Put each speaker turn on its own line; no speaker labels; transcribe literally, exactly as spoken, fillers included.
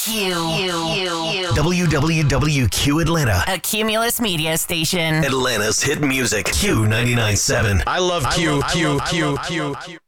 Q. Q.
W W W Q Atlanta.
A Cumulus media station.
Atlanta's hit music. Q ninety-nine point seven.
I love Q, Q, Q, Q, Q.